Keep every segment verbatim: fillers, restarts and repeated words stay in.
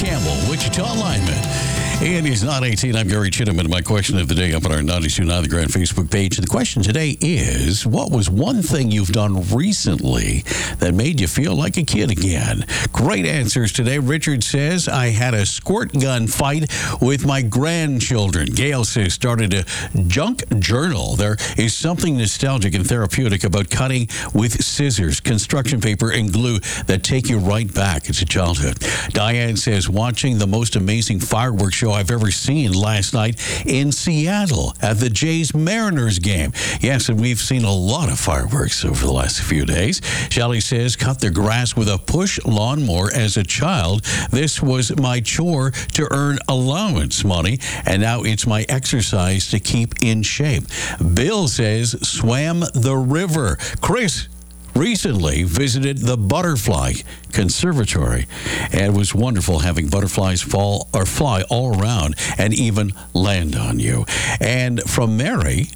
Campbell, Wichita lineman. And he's not eighteen. I'm Gary Chittiman. My question of the day up on our ninety-two point nine The Grand Facebook page. And the question today is, what was one thing you've done recently that made you feel like a kid again? Great answers today. Richard says, I had a squirt gun fight with my grandchildren. Gail says, started a junk journal. There is something nostalgic and therapeutic about cutting with scissors, construction paper, and glue that take you right back into childhood. Diane says, watching the most amazing fireworks show I've ever seen last night in Seattle at the Jays Mariners game. Yes, and we've seen a lot of fireworks over the last few days. Shelley says, cut the grass with a push lawnmower as a child. This was my chore to earn allowance money, and now it's my exercise to keep in shape. Bill says, swam the river. Chris recently visited the Butterfly Conservatory, and it was wonderful having butterflies fall or fly all around and even land on you. And from Mary,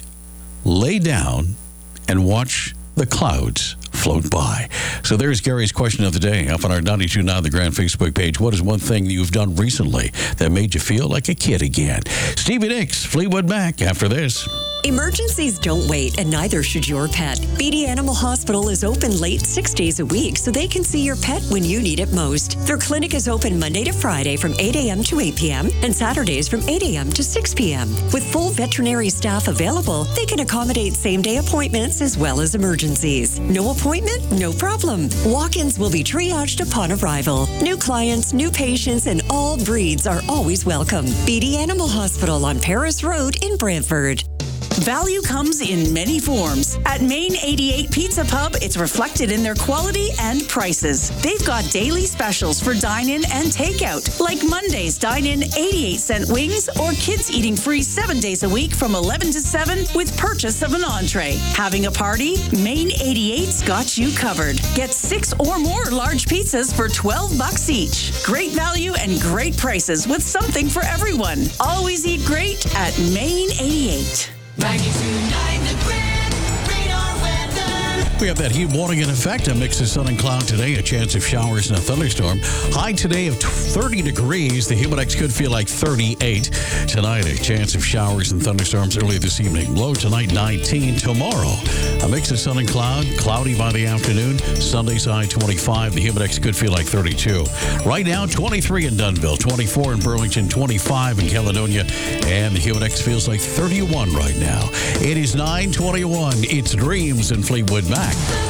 lay down and watch the clouds float by. So there's Gary's question of the day up on our ninety-two point nine The Grand Facebook page. What is one thing that you've done recently that made you feel like a kid again? Stevie Nicks, Fleetwood Mac, after this. Emergencies don't wait, and neither should your pet. Beatty Animal Hospital is open late six days a week so they can see your pet when you need it most. Their clinic is open Monday to Friday from eight a.m. to eight p.m. and Saturdays from eight a.m. to six p.m. With full veterinary staff available, they can accommodate same-day appointments as well as emergencies. No appointment? No problem. Walk-ins will be triaged upon arrival. New clients, new patients, and all breeds are always welcome. Beatty Animal Hospital on Paris Road in Brantford. Value comes in many forms. At Main eighty-eight Pizza Pub, it's reflected in their quality and prices. They've got daily specials for dine-in and takeout, like Monday's dine-in eighty-eight cent wings, or kids eating free seven days a week from eleven to seven with purchase of an entree. Having a party? Main eighty-eight's got you covered. Get six or more large pizzas for twelve bucks each. Great value and great prices with something for everyone. Always eat great at Main eighty-eight. ninety-two point nine The Grand Radar Weather. We have that heat warning in effect. A mix of sun and cloud today. A chance of showers and a thunderstorm. High today of thirty degrees. The Humidex could feel like thirty-eight. Tonight, a chance of showers and thunderstorms early this evening. Low tonight, nineteen. Tomorrow, a mix of sun and cloud. Cloudy by the afternoon. Sunday's high, twenty-five. The Humidex could feel like thirty-two. Right now, twenty-three in Dunnville, twenty-four in Burlington, twenty-five in Caledonia, and the Humidex feels like thirty-one right now. It is nine twenty-one. It's Dreams in Fleetwood Mac.